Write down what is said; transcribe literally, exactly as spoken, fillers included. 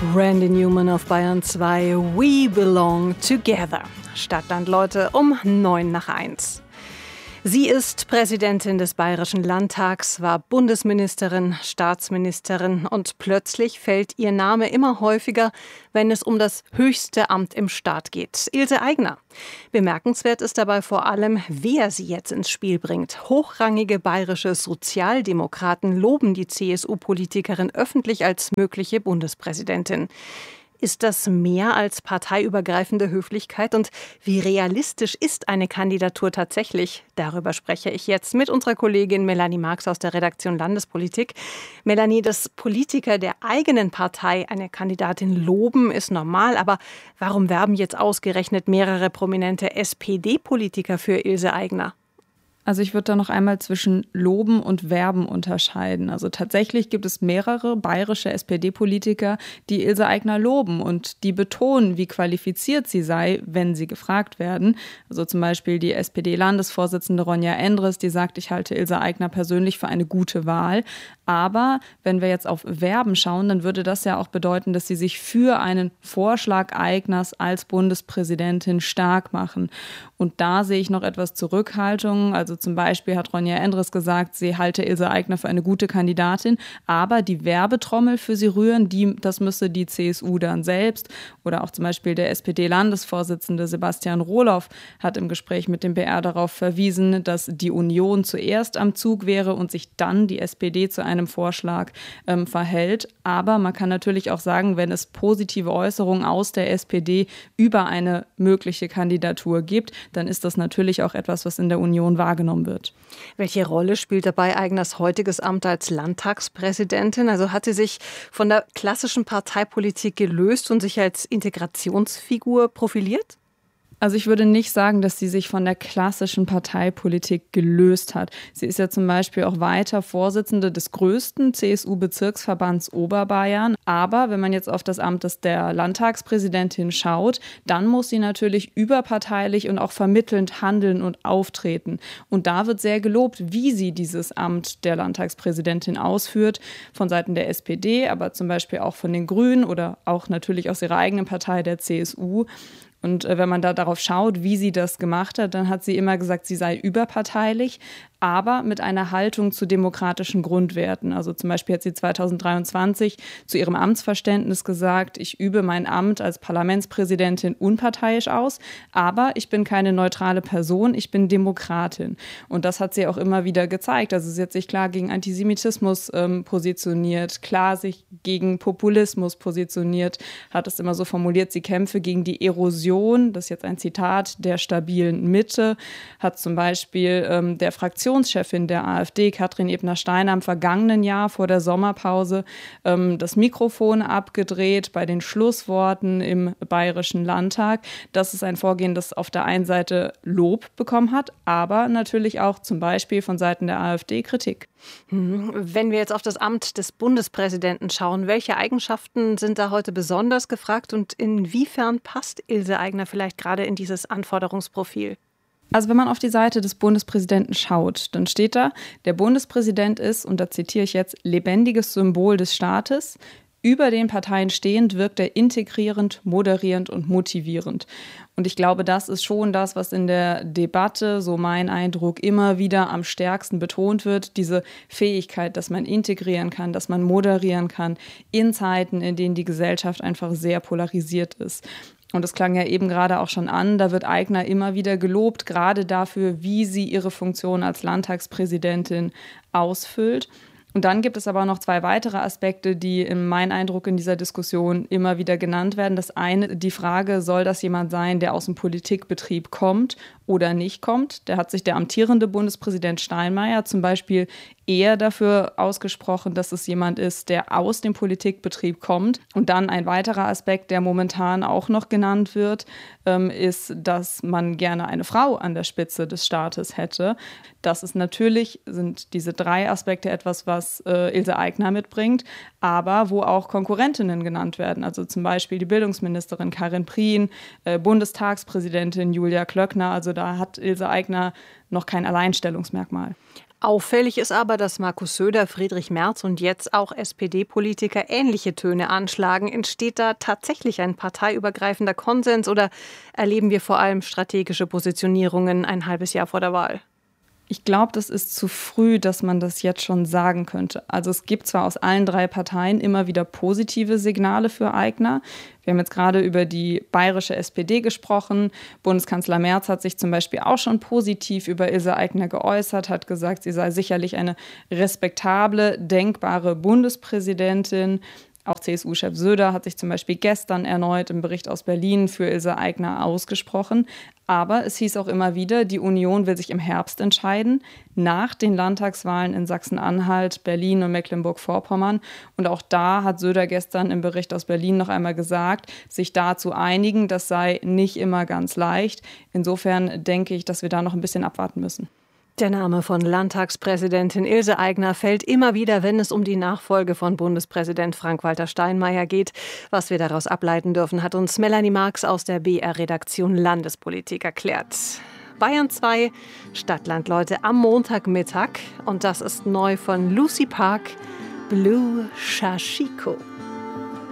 Randy Newman auf Bayern zwei, We Belong Together. Stadtland Leute um neun nach eins. Sie ist Präsidentin des Bayerischen Landtags, war Bundesministerin, Staatsministerin und plötzlich fällt ihr Name immer häufiger, wenn es um das höchste Amt im Staat geht. Ilse Aigner. Bemerkenswert ist dabei vor allem, wer sie jetzt ins Spiel bringt. Hochrangige bayerische Sozialdemokraten loben die C S U-Politikerin öffentlich als mögliche Bundespräsidentin. Ist das mehr als parteiübergreifende Höflichkeit und wie realistisch ist eine Kandidatur tatsächlich? Darüber spreche ich jetzt mit unserer Kollegin Melanie Marx aus der Redaktion Landespolitik. Melanie, dass Politiker der eigenen Partei eine Kandidatin loben, ist normal, aber warum werben jetzt ausgerechnet mehrere prominente S P D-Politiker für Ilse Aigner? Also ich würde da noch einmal zwischen Loben und Werben unterscheiden. Also tatsächlich gibt es mehrere bayerische S P D-Politiker, die Ilse Aigner loben und die betonen, wie qualifiziert sie sei, wenn sie gefragt werden. Also zum Beispiel die S P D-Landesvorsitzende Ronja Endres, die sagt, ich halte Ilse Aigner persönlich für eine gute Wahl. Aber wenn wir jetzt auf Werben schauen, dann würde das ja auch bedeuten, dass sie sich für einen Vorschlag Aigners als Bundespräsidentin stark machen. Und da sehe ich noch etwas Zurückhaltung. Also zum Beispiel hat Ronja Endres gesagt, sie halte Ilse Aigner für eine gute Kandidatin, aber die Werbetrommel für sie rühren, die, das müsse die C S U dann selbst. Oder auch zum Beispiel der S P D-Landesvorsitzende Sebastian Rohloff hat im Gespräch mit dem B R darauf verwiesen, dass die Union zuerst am Zug wäre und sich dann die S P D zu einem Vorschlag ähm, verhält. Aber man kann natürlich auch sagen, wenn es positive Äußerungen aus der S P D über eine mögliche Kandidatur gibt, dann ist das natürlich auch etwas, was in der Union wahrgenommen wird. Welche Rolle spielt dabei Aigners heutiges Amt als Landtagspräsidentin? Also hat sie sich von der klassischen Parteipolitik gelöst und sich als Integrationsfigur profiliert? Also ich würde nicht sagen, dass sie sich von der klassischen Parteipolitik gelöst hat. Sie ist ja zum Beispiel auch weiter Vorsitzende des größten C S U-Bezirksverbands Oberbayern. Aber wenn man jetzt auf das Amt des der Landtagspräsidentin schaut, dann muss sie natürlich überparteilich und auch vermittelnd handeln und auftreten. Und da wird sehr gelobt, wie sie dieses Amt der Landtagspräsidentin ausführt, von Seiten der S P D, aber zum Beispiel auch von den Grünen oder auch natürlich aus ihrer eigenen Partei, der C S U. Und wenn man da darauf schaut, wie sie das gemacht hat, dann hat sie immer gesagt, sie sei überparteilich, aber mit einer Haltung zu demokratischen Grundwerten. Also zum Beispiel hat sie zweitausenddreiundzwanzig zu ihrem Amtsverständnis gesagt, ich übe mein Amt als Parlamentspräsidentin unparteiisch aus, aber ich bin keine neutrale Person, ich bin Demokratin. Und das hat sie auch immer wieder gezeigt. Also sie hat sich klar gegen Antisemitismus ähm, positioniert, klar sich gegen Populismus positioniert, hat es immer so formuliert, sie kämpfe gegen die Erosion, das ist jetzt ein Zitat, der stabilen Mitte, hat zum Beispiel ähm, der Fraktionschefin der AfD, Katrin Ebner-Steiner, im vergangenen Jahr vor der Sommerpause ähm, das Mikrofon abgedreht bei den Schlussworten im Bayerischen Landtag. Das ist ein Vorgehen, das auf der einen Seite Lob bekommen hat, aber natürlich auch zum Beispiel von Seiten der AfD Kritik. Wenn wir jetzt auf das Amt des Bundespräsidenten schauen, welche Eigenschaften sind da heute besonders gefragt und inwiefern passt Ilse Aigner vielleicht gerade in dieses Anforderungsprofil? Also wenn man auf die Seite des Bundespräsidenten schaut, dann steht da, der Bundespräsident ist, und da zitiere ich jetzt, lebendiges Symbol des Staates. Über den Parteien stehend wirkt er integrierend, moderierend und motivierend. Und ich glaube, das ist schon das, was in der Debatte, so mein Eindruck, immer wieder am stärksten betont wird. Diese Fähigkeit, dass man integrieren kann, dass man moderieren kann in Zeiten, in denen die Gesellschaft einfach sehr polarisiert ist. Und es klang ja eben gerade auch schon an, da wird Aigner immer wieder gelobt, gerade dafür, wie sie ihre Funktion als Landtagspräsidentin ausfüllt. Und dann gibt es aber noch zwei weitere Aspekte, die in meinem Eindruck in dieser Diskussion immer wieder genannt werden. Das eine, die Frage, soll das jemand sein, der aus dem Politikbetrieb kommt oder nicht kommt? Da hat sich der amtierende Bundespräsident Steinmeier zum Beispiel eher dafür ausgesprochen, dass es jemand ist, der aus dem Politikbetrieb kommt. Und dann ein weiterer Aspekt, der momentan auch noch genannt wird, ähm, ist, dass man gerne eine Frau an der Spitze des Staates hätte. Das ist natürlich, sind diese drei Aspekte etwas, was äh, Ilse Aigner mitbringt, aber wo auch Konkurrentinnen genannt werden. Also zum Beispiel die Bildungsministerin Karin Prien, äh, Bundestagspräsidentin Julia Klöckner. Also da hat Ilse Aigner noch kein Alleinstellungsmerkmal. Auffällig ist aber, dass Markus Söder, Friedrich Merz und jetzt auch S P D-Politiker ähnliche Töne anschlagen. Entsteht da tatsächlich ein parteiübergreifender Konsens oder erleben wir vor allem strategische Positionierungen ein halbes Jahr vor der Wahl? Ich glaube, das ist zu früh, dass man das jetzt schon sagen könnte. Also es gibt zwar aus allen drei Parteien immer wieder positive Signale für Aigner. Wir haben jetzt gerade über die bayerische S P D gesprochen. Bundeskanzler Merz hat sich zum Beispiel auch schon positiv über Ilse Aigner geäußert, hat gesagt, sie sei sicherlich eine respektable, denkbare Bundespräsidentin. Auch C S U-Chef Söder hat sich zum Beispiel gestern erneut im Bericht aus Berlin für Ilse Aigner ausgesprochen. Aber es hieß auch immer wieder, die Union will sich im Herbst entscheiden, nach den Landtagswahlen in Sachsen-Anhalt, Berlin und Mecklenburg-Vorpommern. Und auch da hat Söder gestern im Bericht aus Berlin noch einmal gesagt, sich da zu einigen, das sei nicht immer ganz leicht. Insofern denke ich, dass wir da noch ein bisschen abwarten müssen. Der Name von Landtagspräsidentin Ilse Aigner fällt immer wieder, wenn es um die Nachfolge von Bundespräsident Frank-Walter Steinmeier geht. Was wir daraus ableiten dürfen, hat uns Melanie Marx aus der B R-Redaktion Landespolitik erklärt. Bayern zwei, Stadtland, Leute, am Montagmittag. Und das ist neu von Lucy Park, Blue Shashiko.